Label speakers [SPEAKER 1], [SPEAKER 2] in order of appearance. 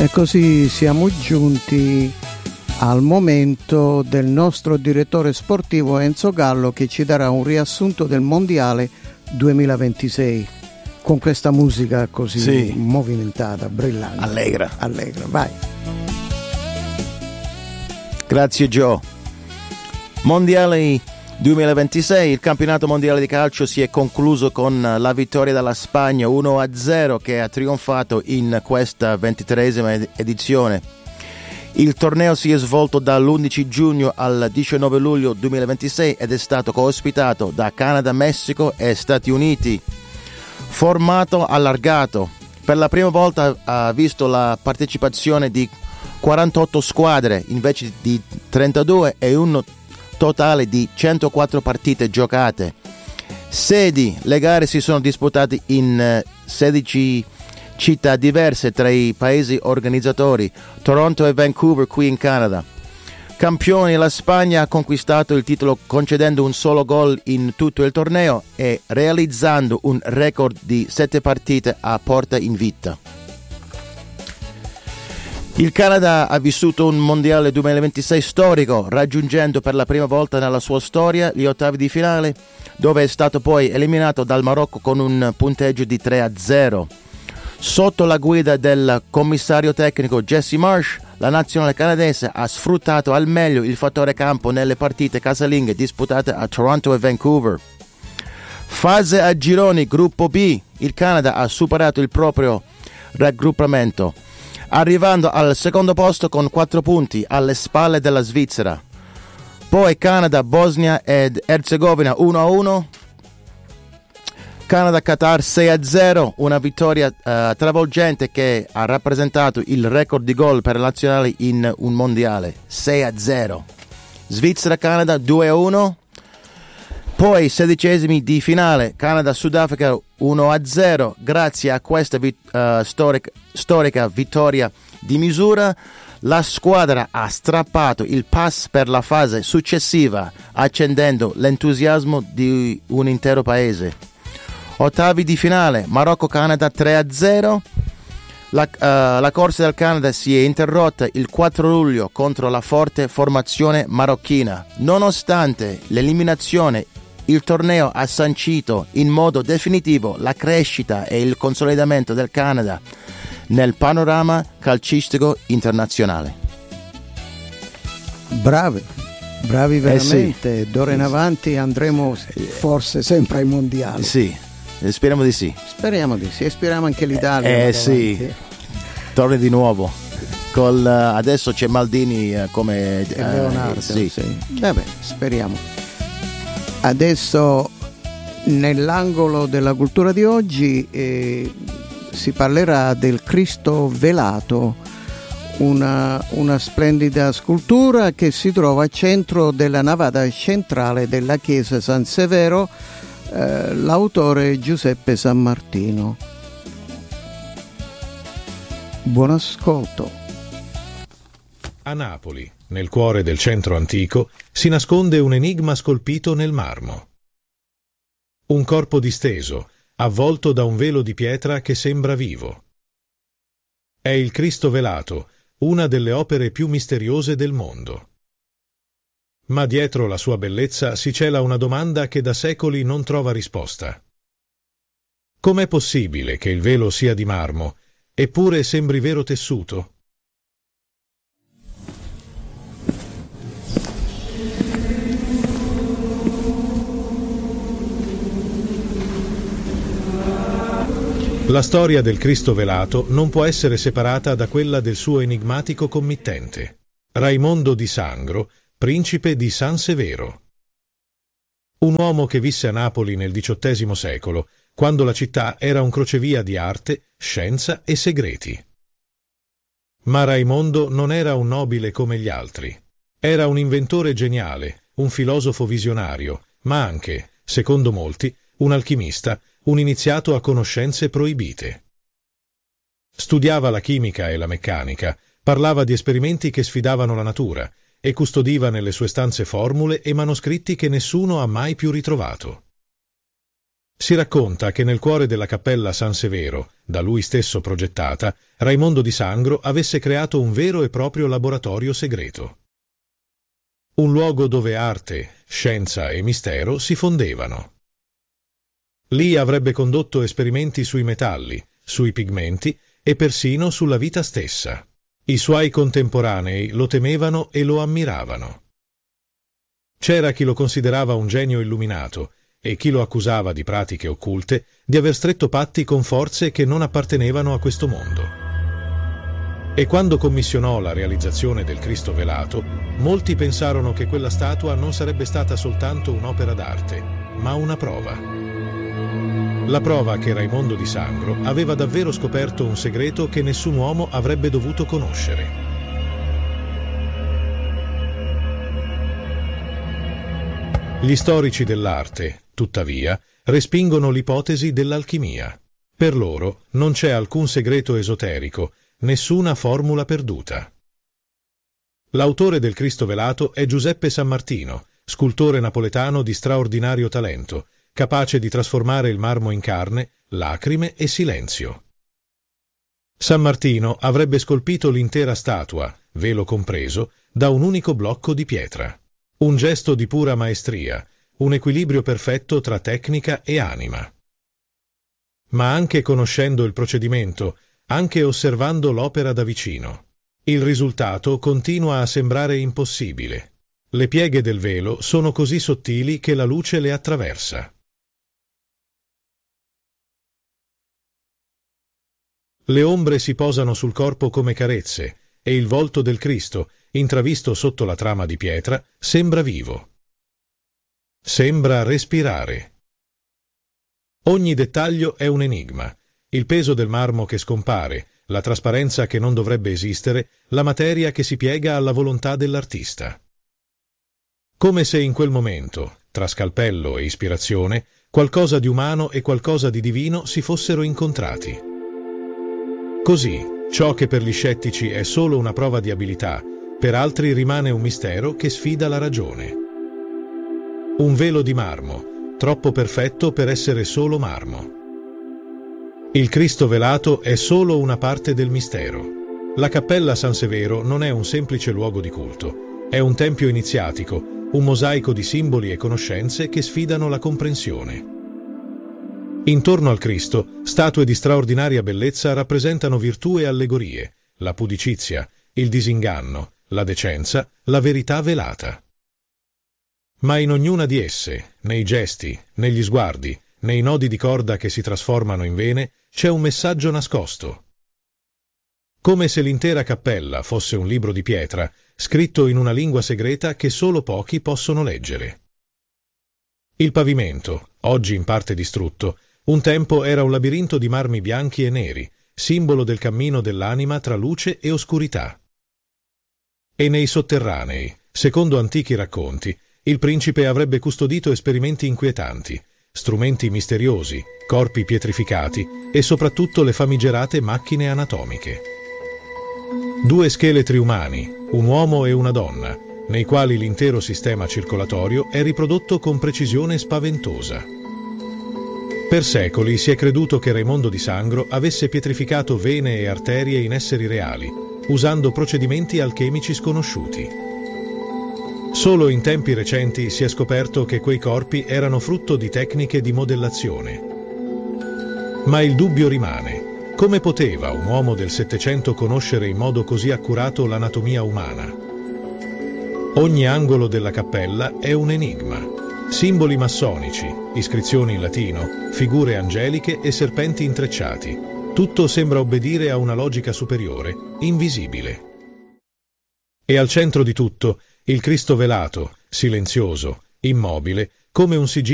[SPEAKER 1] E così siamo giunti al momento del nostro direttore sportivo Enzo Gallo, che ci darà un riassunto del Mondiale 2026 con questa musica così movimentata, brillante,
[SPEAKER 2] allegra,
[SPEAKER 1] vai.
[SPEAKER 2] Grazie Joe. Mondiale 2026, il campionato mondiale di calcio si è concluso con la vittoria della Spagna 1-0, che ha trionfato in questa 23esima edizione. Il torneo si è svolto dall'11 giugno al 19 luglio 2026 ed è stato co-ospitato da Canada, Messico e Stati Uniti. Formato allargato, per la prima volta ha visto la partecipazione di 48 squadre invece di 32 e un totale di 104 partite giocate. Sedi: le gare si sono disputate in 16 città diverse tra i paesi organizzatori, Toronto e Vancouver qui in Canada. Campioni: la Spagna ha conquistato il titolo concedendo un solo gol in tutto il torneo e realizzando un record di 7 partite a porta invicta. Il Canada ha vissuto un mondiale 2026 storico, raggiungendo per la prima volta nella sua storia gli ottavi di finale, dove è stato poi eliminato dal Marocco con un punteggio di 3-0. Sotto la guida del commissario tecnico Jesse Marsh, la nazionale canadese ha sfruttato al meglio il fattore campo nelle partite casalinghe disputate a Toronto e Vancouver. Fase a gironi, gruppo B, il Canada ha superato il proprio raggruppamento, arrivando al secondo posto con 4 punti alle spalle della Svizzera. Poi Canada, Bosnia ed Erzegovina 1-1, Canada-Qatar 6-0, una vittoria travolgente che ha rappresentato il record di gol per le nazionali in un mondiale, 6-0. Svizzera-Canada 2-1, poi 16esimi di finale, Canada-Sudafrica 1-0. Grazie a questa storica vittoria di misura, la squadra ha strappato il pass per la fase successiva, accendendo l'entusiasmo di un intero paese. Ottavi di finale, Marocco-Canada 3-0. La corsa del Canada si è interrotta il 4 luglio contro la forte formazione marocchina. Nonostante l'eliminazione, il torneo ha sancito in modo definitivo la crescita e il consolidamento del Canada nel panorama calcistico internazionale.
[SPEAKER 1] Bravi veramente. D'ora in avanti andremo forse sempre ai mondiali.
[SPEAKER 2] Sì, speriamo di sì.
[SPEAKER 1] Speriamo e speriamo anche l'Italia.
[SPEAKER 2] Sì, torni di nuovo. Adesso c'è Maldini come
[SPEAKER 1] Leonardo.
[SPEAKER 2] Sì.
[SPEAKER 1] Vabbè, speriamo. Adesso nell'angolo della cultura di oggi si parlerà del Cristo velato, una splendida scultura che si trova al centro della navata centrale della chiesa San Severo, l'autore Giuseppe Sammartino. Buon ascolto.
[SPEAKER 3] A Napoli, nel cuore del centro antico, si nasconde un enigma scolpito nel marmo. Un corpo disteso, avvolto da un velo di pietra che sembra vivo. È il Cristo velato, una delle opere più misteriose del mondo. Ma dietro la sua bellezza si cela una domanda che da secoli non trova risposta. Com'è possibile che il velo sia di marmo, eppure sembri vero tessuto? La storia del Cristo velato non può essere separata da quella del suo enigmatico committente, Raimondo di Sangro, principe di San Severo. Un uomo che visse a Napoli nel XVIII secolo, quando la città era un crocevia di arte, scienza e segreti. Ma Raimondo non era un nobile come gli altri. Era un inventore geniale, un filosofo visionario, ma anche, secondo molti, un alchimista, un iniziato a conoscenze proibite. Studiava la chimica e la meccanica, parlava di esperimenti che sfidavano la natura e custodiva nelle sue stanze formule e manoscritti che nessuno ha mai più ritrovato. Si racconta che nel cuore della cappella San Severo, da lui stesso progettata, Raimondo di Sangro avesse creato un vero e proprio laboratorio segreto. Un luogo dove arte, scienza e mistero si fondevano. Lì avrebbe condotto esperimenti sui metalli, sui pigmenti e persino sulla vita stessa. I suoi contemporanei lo temevano e lo ammiravano. C'era chi lo considerava un genio illuminato e chi lo accusava di pratiche occulte, di aver stretto patti con forze che non appartenevano a questo mondo. E quando commissionò la realizzazione del Cristo velato, molti pensarono che quella statua non sarebbe stata soltanto un'opera d'arte, ma una prova. La prova che Raimondo di Sangro aveva davvero scoperto un segreto che nessun uomo avrebbe dovuto conoscere. Gli storici dell'arte, tuttavia, respingono l'ipotesi dell'alchimia. Per loro non c'è alcun segreto esoterico, nessuna formula perduta. L'autore del Cristo velato è Giuseppe Sammartino, scultore napoletano di straordinario talento, capace di trasformare il marmo in carne, lacrime e silenzio. Sammartino avrebbe scolpito l'intera statua, velo compreso, da un unico blocco di pietra. Un gesto di pura maestria, un equilibrio perfetto tra tecnica e anima. Ma anche conoscendo il procedimento, anche osservando l'opera da vicino, il risultato continua a sembrare impossibile. Le pieghe del velo sono così sottili che la luce le attraversa. Le ombre si posano sul corpo come carezze, e il volto del Cristo, intravisto sotto la trama di pietra, sembra vivo. Sembra respirare. Ogni dettaglio è un enigma. Il peso del marmo che scompare, la trasparenza che non dovrebbe esistere, la materia che si piega alla volontà dell'artista. Come se in quel momento, tra scalpello e ispirazione, qualcosa di umano e qualcosa di divino si fossero incontrati. Così, ciò che per gli scettici è solo una prova di abilità, per altri rimane un mistero che sfida la ragione. Un velo di marmo, troppo perfetto per essere solo marmo. Il Cristo velato è solo una parte del mistero. La cappella San Severo non è un semplice luogo di culto, è un tempio iniziatico, un mosaico di simboli e conoscenze che sfidano la comprensione. Intorno al Cristo, statue di straordinaria bellezza rappresentano virtù e allegorie, la pudicizia, il disinganno, la decenza, la verità velata. Ma in ognuna di esse, nei gesti, negli sguardi, nei nodi di corda che si trasformano in vene, c'è un messaggio nascosto. Come se l'intera cappella fosse un libro di pietra, scritto in una lingua segreta che solo pochi possono leggere. Il pavimento, oggi in parte distrutto, un tempo era un labirinto di marmi bianchi e neri, simbolo del cammino dell'anima tra luce e oscurità. E nei sotterranei, secondo antichi racconti, il principe avrebbe custodito esperimenti inquietanti, strumenti misteriosi, corpi pietrificati e soprattutto le famigerate macchine anatomiche. 2 scheletri umani, un uomo e una donna, nei quali l'intero sistema circolatorio è riprodotto con precisione spaventosa. Per secoli si è creduto che Raimondo di Sangro avesse pietrificato vene e arterie in esseri reali, usando procedimenti alchemici sconosciuti. Solo in tempi recenti si è scoperto che quei corpi erano frutto di tecniche di modellazione. Ma il dubbio rimane: come poteva un uomo del Settecento conoscere in modo così accurato l'anatomia umana? Ogni angolo della cappella è un enigma. Simboli massonici, iscrizioni in latino, figure angeliche e serpenti intrecciati. Tutto sembra obbedire a una logica superiore, invisibile. E al centro di tutto, il Cristo velato, silenzioso, immobile, come un sigillo